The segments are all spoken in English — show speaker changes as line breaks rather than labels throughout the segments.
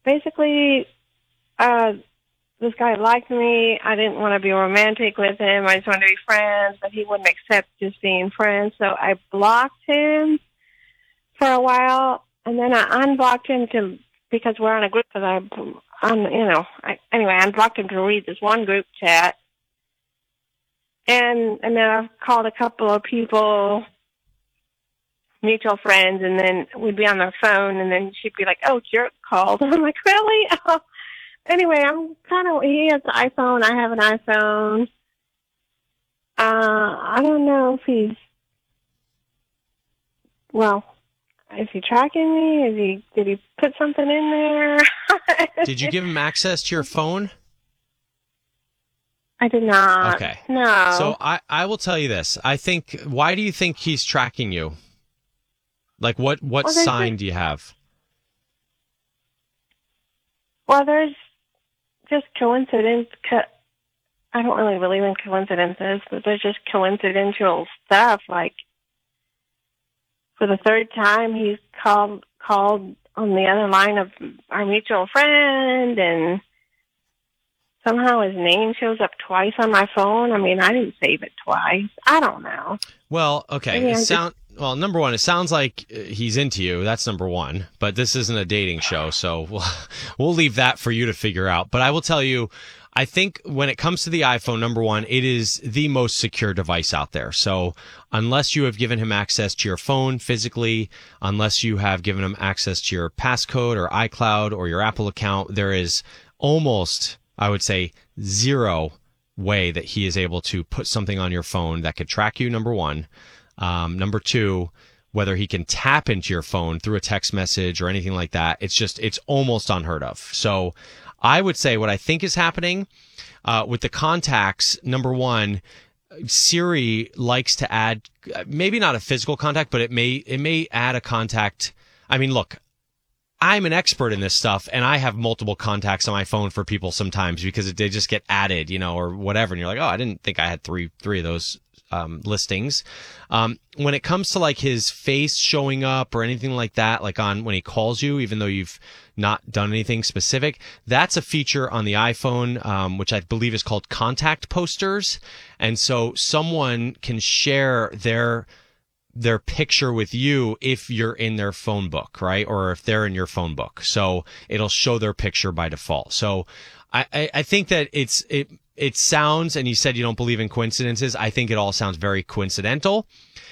basically, this guy liked me. I didn't want to be romantic with him. I just wanted to be friends, but he wouldn't accept just being friends. So I blocked him for a while, and then I unblocked him because we're on a group that anyway, I unblocked him to read this one group chat. And then I've called a couple of people, mutual friends, and then we'd be on their phone, and then she'd be like, "Oh, jerk called." I'm like, "Really?" Oh. Anyway, he has an iPhone, I have an iPhone. I don't know if is he tracking me? Did he put something in there?
Did you give him access to your phone?
I did not.
Okay.
No.
So I will tell you this. Why do you think he's tracking you? Like, what sign do you have?
Well, there's just coincidence. I don't really believe in coincidences, but there's just coincidental stuff. Like, for the third time, he's called on the other line of our mutual friend, and somehow his name shows up twice on my phone. I mean, I didn't save it twice. I don't know.
Well, okay. Well, number one, it sounds like he's into you. That's number one. But this isn't a dating show, so we'll leave that for you to figure out. But I will tell you, I think when it comes to the iPhone, number one, it is the most secure device out there. So unless you have given him access to your phone physically, unless you have given him access to your passcode or iCloud or your Apple account, there is almost, I would say, zero way that he is able to put something on your phone that could track you, number one. Number two, whether he can tap into your phone through a text message or anything like that, it's almost unheard of. So I would say what I think is happening with the contacts, number one, Siri likes to add, maybe not a physical contact, but it may add a contact. I mean, look, I'm an expert in this stuff, and I have multiple contacts on my phone for people sometimes because they just get added, or whatever. And you're like, oh, I didn't think I had three of those listings. When it comes to like his face showing up or anything like that, like when he calls you, even though you've not done anything specific, that's a feature on the iPhone, which I believe is called contact posters. And so someone can share their picture with you if you're in their phone book, right? Or if they're in your phone book. So it'll show their picture by default. So I think that it sounds, and you said you don't believe in coincidences. I think it all sounds very coincidental.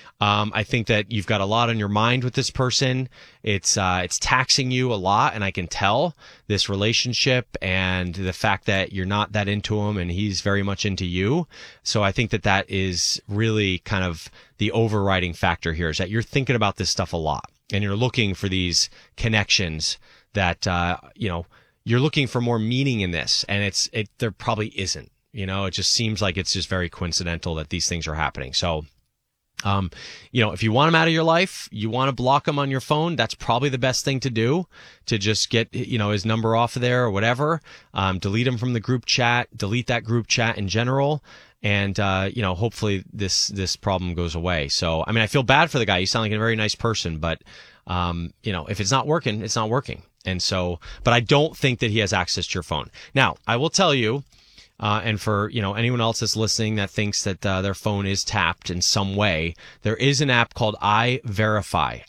I think that you've got a lot on your mind with this person. It's taxing you a lot, and I can tell this relationship and the fact that you're not that into him and he's very much into you. So I think that is really kind of the overriding factor here, is that you're thinking about this stuff a lot and you're looking for these connections that, you're looking for more meaning in this, and there probably isn't. It just seems like it's just very coincidental that these things are happening. So, if you want him out of your life, you want to block him on your phone, that's probably the best thing to do, to just get, his number off of there or whatever. Delete him from the group chat, delete that group chat in general. And, hopefully this problem goes away. So, I mean, I feel bad for the guy. You sound like a very nice person, but, if it's not working, it's not working. And so, but I don't think that he has access to your phone. Now, I will tell you, and for, anyone else that's listening that thinks that their phone is tapped in some way, there is an app called iVerify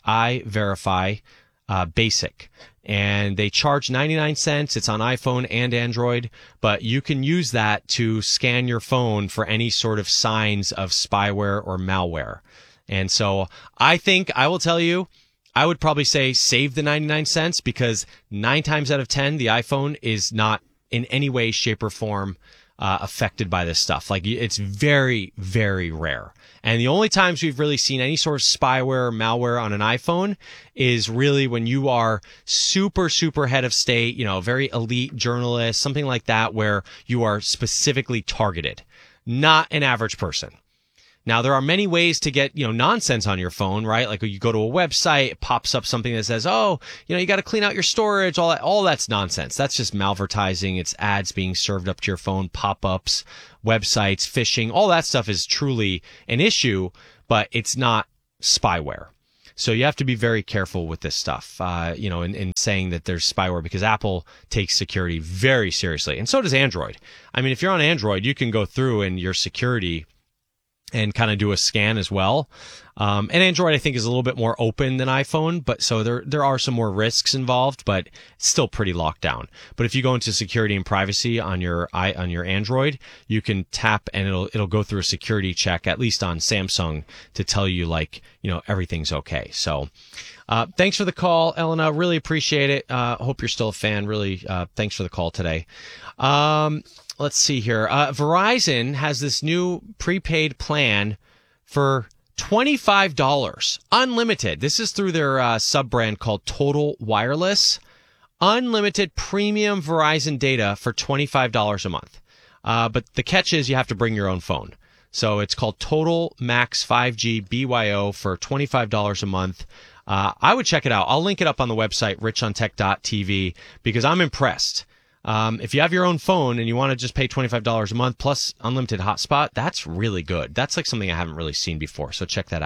Basic. And they charge 99 cents. It's on iPhone and Android, but you can use that to scan your phone for any sort of signs of spyware or malware. And so I will tell you, I would probably say save the 99 cents, because 9 times out of 10, the iPhone is not in any way, shape, or form affected by this stuff. Like, it's very, very rare. And the only times we've really seen any sort of spyware or malware on an iPhone is really when you are super, super head of state, very elite journalist, something like that, where you are specifically targeted, not an average person. Now, there are many ways to get, nonsense on your phone, right? Like, you go to a website, it pops up something that says, oh, you got to clean out your storage, all that's nonsense. That's just malvertising. It's ads being served up to your phone, pop-ups, websites, phishing. All that stuff is truly an issue, but it's not spyware. So you have to be very careful with this stuff, in saying that there's spyware, because Apple takes security very seriously. And so does Android. I mean, if you're on Android, you can go through in your security and kind of do a scan as well. And Android, I think, is a little bit more open than iPhone, but so there are some more risks involved, but it's still pretty locked down. But if you go into security and privacy on your Android, you can tap and it'll go through a security check, at least on Samsung, to tell you everything's okay. So thanks for the call, Elena. Really appreciate it. Hope you're still a fan. Really, thanks for the call today. Let's see here. Verizon has this new prepaid plan for $25, unlimited. This is through their sub-brand called Total Wireless. Unlimited premium Verizon data for $25 a month. But the catch is you have to bring your own phone. So it's called Total Max 5G BYO for $25 a month. I would check it out. I'll link it up on the website, richontech.tv, because I'm impressed. If you have your own phone and you want to just pay $25 a month plus unlimited hotspot, that's really good. That's like something I haven't really seen before. So check that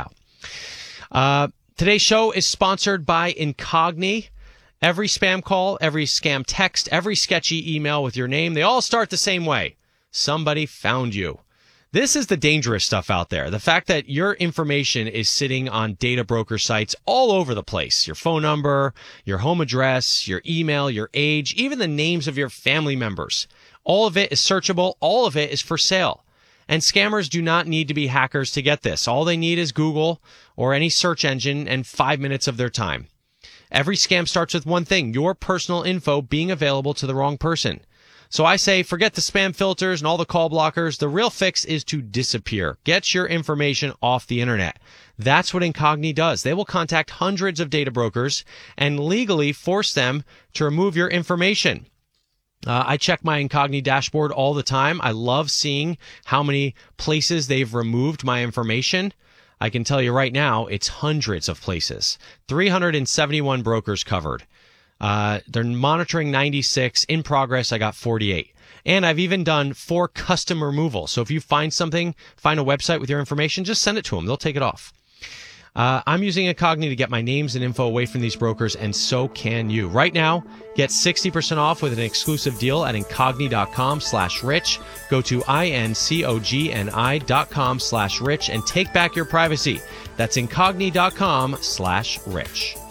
out. Today's show is sponsored by Incogni. Every spam call, every scam text, every sketchy email with your name, they all start the same way. Somebody found you. This is the dangerous stuff out there. The fact that your information is sitting on data broker sites all over the place. Your phone number, your home address, your email, your age, even the names of your family members. All of it is searchable. All of it is for sale. And scammers do not need to be hackers to get this. All they need is Google or any search engine and 5 minutes of their time. Every scam starts with one thing: your personal info being available to the wrong person. So I say, forget the spam filters and all the call blockers. The real fix is to disappear. Get your information off the internet. That's what Incogni does. They will contact hundreds of data brokers and legally force them to remove your information. I check my Incogni dashboard all the time. I love seeing how many places they've removed my information. I can tell you right now, it's hundreds of places. 371 brokers covered. They're monitoring 96. In progress, I got 48. And I've even done 4 custom removals. So if you find a website with your information, just send it to them. They'll take it off. I'm using Incogni to get my names and info away from these brokers, and so can you. Right now, get 60% off with an exclusive deal at Incogni.com/rich. Go to INCOGNI.com/rich and take back your privacy. That's Incogni.com/rich.